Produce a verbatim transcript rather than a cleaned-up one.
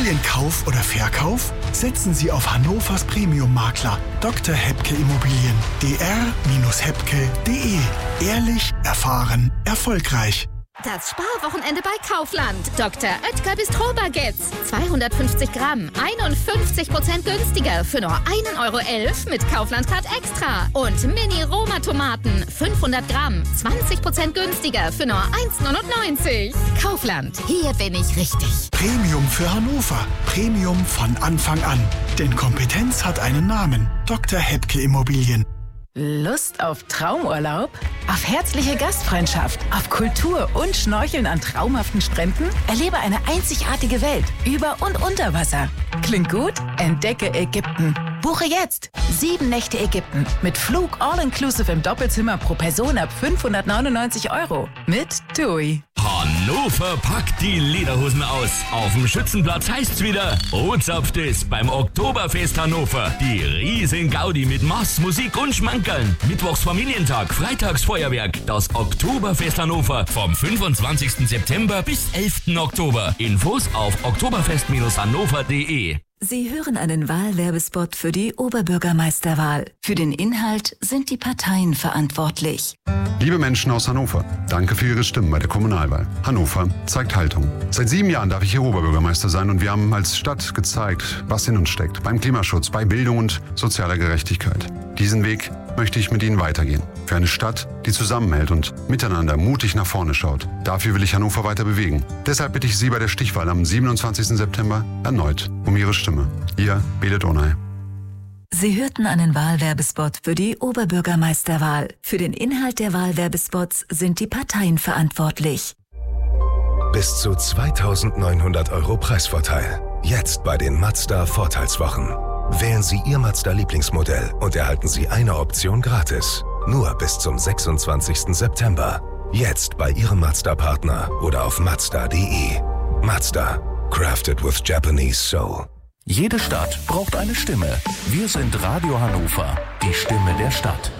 Immobilienkauf oder Verkauf? Setzen Sie auf Hannovers Premium-Makler Doktor Hebke Immobilien. d r hebke punkt de. Ehrlich, erfahren, erfolgreich. Das Sparwochenende bei Kaufland. Doktor Oetker Bistro-Baguettes. zweihundertfünfzig Gramm, einundfünfzig Prozent günstiger für nur ein Euro elf mit Kaufland-Card Extra. Und Mini-Roma-Tomaten, fünfhundert Gramm, zwanzig Prozent günstiger für nur eins neunundneunzig. Kaufland, hier bin ich richtig. Premium für Hannover. Premium von Anfang an. Denn Kompetenz hat einen Namen. Doktor Hebke Immobilien. Lust auf Traumurlaub? Auf herzliche Gastfreundschaft? Auf Kultur und Schnorcheln an traumhaften Stränden? Erlebe eine einzigartige Welt über und unter Wasser. Klingt gut? Entdecke Ägypten. Buche jetzt sieben Nächte Ägypten mit Flug all-inclusive im Doppelzimmer pro Person ab fünfhundertneunundneunzig Euro mit TUI. Hannover packt die Lederhosen aus. Auf dem Schützenplatz heißt's wieder, ozapft es beim Oktoberfest Hannover. Die riesen Gaudi mit Mass, Musik und Schmankerln. Mittwochs Familientag, freitags Feuerwerk. Das Oktoberfest Hannover vom fünfundzwanzigsten September bis elften Oktober. Infos auf oktoberfest hannover punkt de. Sie hören einen Wahlwerbespot für die Oberbürgermeisterwahl. Für den Inhalt sind die Parteien verantwortlich. Liebe Menschen aus Hannover, danke für Ihre Stimmen bei der Kommunalwahl. Hannover zeigt Haltung. Seit sieben Jahren darf ich hier Oberbürgermeister sein und wir haben als Stadt gezeigt, was in uns steckt. Beim Klimaschutz, bei Bildung und sozialer Gerechtigkeit. Diesen Weg möchte ich mit Ihnen weitergehen. Für eine Stadt, die zusammenhält und miteinander mutig nach vorne schaut. Dafür will ich Hannover weiter bewegen. Deshalb bitte ich Sie bei der Stichwahl am siebenundzwanzigsten September erneut um Ihre Stimme. Ihr Bedet Onay. Sie hörten einen Wahlwerbespot für die Oberbürgermeisterwahl. Für den Inhalt der Wahlwerbespots sind die Parteien verantwortlich. Bis zu zweitausendneunhundert Euro Preisvorteil. Jetzt bei den Mazda Vorteilswochen. Wählen Sie Ihr Mazda-Lieblingsmodell und erhalten Sie eine Option gratis. Nur bis zum sechsundzwanzigsten September. Jetzt bei Ihrem Mazda-Partner oder auf mazda punkt de. Mazda. Crafted with Japanese Soul. Jede Stadt braucht eine Stimme. Wir sind Radio Hannover, die Stimme der Stadt.